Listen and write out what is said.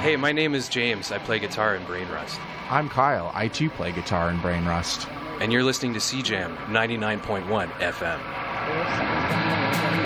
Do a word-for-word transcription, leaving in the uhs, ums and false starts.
Hey, my name is James. I play guitar in Brain Rust. I'm Kyle. I too play guitar in Brain Rust. And you're listening to C Jam ninety-nine point one F M.